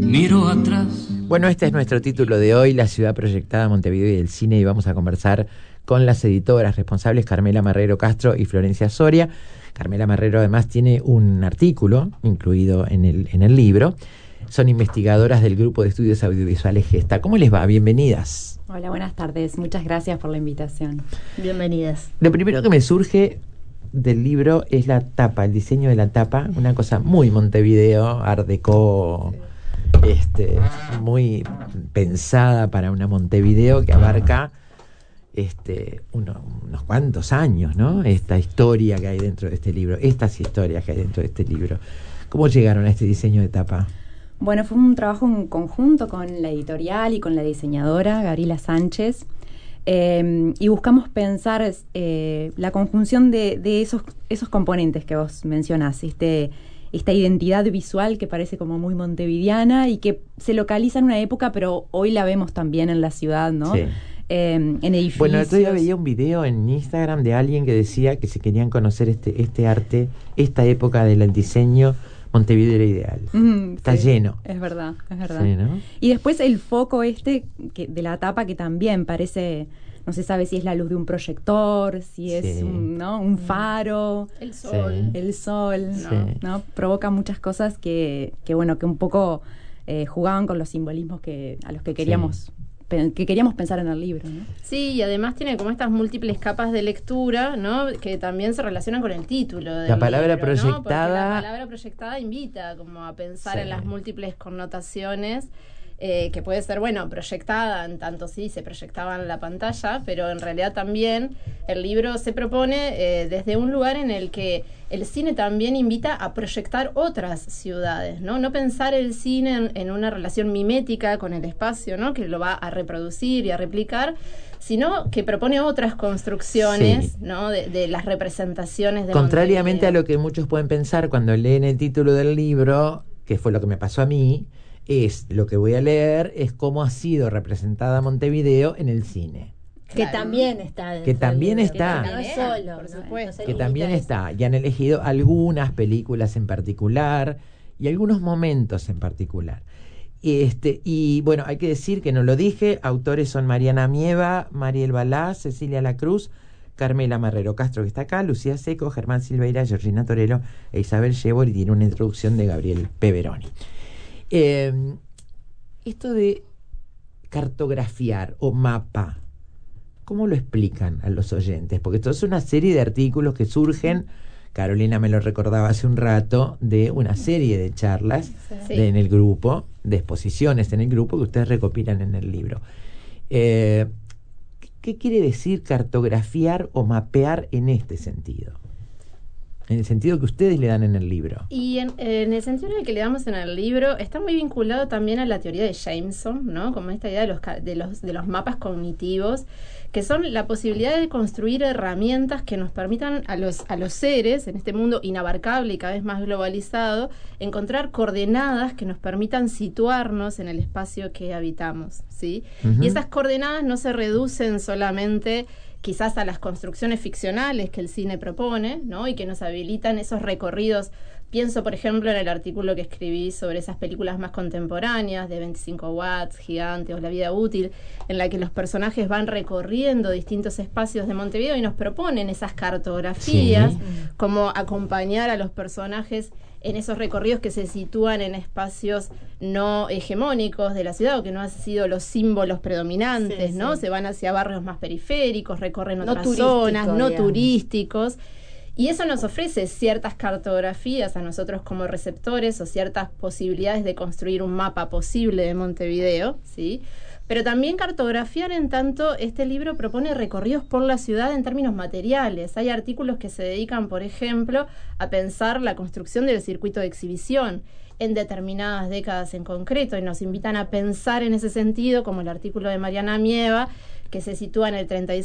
miro atrás. Bueno, este es nuestro título de hoy, La ciudad proyectada, Montevideo y el cine, y vamos a conversar con las editoras responsables Carmela Marrero Castro y Florencia Soria. Carmela Marrero además tiene un artículo incluido en el libro. Son investigadoras del Grupo de Estudios Audiovisuales Gesta. ¿Cómo les va? Bienvenidas. Hola, buenas tardes. Muchas gracias por la invitación. Bienvenidas. Lo primero que me surge del libro es la tapa, el diseño de la tapa, una cosa muy Montevideo, art déco, muy pensada para una Montevideo que abarca unos cuantos años, ¿no? Esta historia que hay dentro de este libro, estas historias que hay dentro de este libro. ¿Cómo llegaron a este diseño de tapa? Bueno, fue un trabajo en conjunto con la editorial y con la diseñadora, Gabriela Sánchez, y buscamos pensar la conjunción de esos componentes que vos mencionás, esta identidad visual que parece como muy montevideana y que se localiza en una época, pero hoy la vemos también en la ciudad, ¿no? Sí. En edificios. Bueno, el otro día veía un video en Instagram de alguien que decía que si querían conocer este arte, esta época del diseño, Montevideo era ideal. Está lleno. Es verdad, es verdad. Sí, ¿no? Y después el foco de la tapa, que también parece, no se sabe si es la luz de un proyector, si es un faro. El sol. El sol, Sí. ¿no? Provoca muchas cosas que un poco jugaban con los simbolismos a los que queríamos pensar en el libro, ¿no? Sí, y además tiene como estas múltiples capas de lectura, ¿no? Que también se relacionan con el título del La palabra libro, ¿no? proyectada. Porque la palabra proyectada invita como a pensar en las múltiples connotaciones que puede ser, proyectada, en tanto sí se proyectaba en la pantalla, pero en realidad también el libro se propone desde un lugar en el que el cine también invita a proyectar otras ciudades, ¿no? No pensar el cine en una relación mimética con el espacio, ¿no? Que lo va a reproducir y a replicar, sino que propone otras construcciones, ¿no? De las representaciones de Contrariamente Montevideo. a lo que muchos pueden pensar cuando leen el título del libro, que fue lo que me pasó a mí, lo que voy a leer es cómo ha sido representada Montevideo en el cine. Claro. Que también está. Que también está. No es solo, por ¿no? supuesto. Que también está. Y han elegido algunas películas en particular y algunos momentos en particular. Y bueno, hay que decir que no lo dije, autores son Mariana Mieva, Mariel Balá, Cecilia Lacruz, Carmela Marrero Castro, que está acá, Lucía Seco, Germán Silveira, Georgina Torello e Isabel Yebor, y tiene una introducción de Gabriel Peveroni. Esto de cartografiar o mapa, ¿cómo lo explican a los oyentes? Porque esto es una serie de artículos que surgen, Carolina me lo recordaba hace un rato, de una serie de charlas en el grupo, de exposiciones en el grupo que ustedes recopilan en el libro. ¿Qué quiere decir cartografiar o mapear en este sentido? En el sentido que ustedes le dan en el libro. Y en el sentido en el que le damos en el libro, está muy vinculado también a la teoría de Jameson, ¿no? Como esta idea de los mapas cognitivos, que son la posibilidad de construir herramientas que nos permitan a los seres, en este mundo inabarcable y cada vez más globalizado, encontrar coordenadas que nos permitan situarnos en el espacio que habitamos, ¿sí? Uh-huh. Y esas coordenadas no se reducen solamente quizás a las construcciones ficcionales que el cine propone, ¿no? Y que nos habilitan esos recorridos. Pienso, por ejemplo, en el artículo que escribí sobre esas películas más contemporáneas de 25 watts, Gigante o La vida útil, en la que los personajes van recorriendo distintos espacios de Montevideo y nos proponen esas cartografías, como acompañar a los personajes en esos recorridos que se sitúan en espacios no hegemónicos de la ciudad o que no han sido los símbolos predominantes, ¿no? Se van hacia barrios más periféricos, recorren otras zonas, no turísticos. Y eso nos ofrece ciertas cartografías a nosotros como receptores o ciertas posibilidades de construir un mapa posible de Montevideo, ¿sí? Pero también cartografiar, en tanto este libro propone recorridos por la ciudad en términos materiales. Hay artículos que se dedican, por ejemplo, a pensar la construcción del circuito de exhibición en determinadas décadas en concreto y nos invitan a pensar en ese sentido, como el artículo de Mariana Mieva, que se sitúa en el 36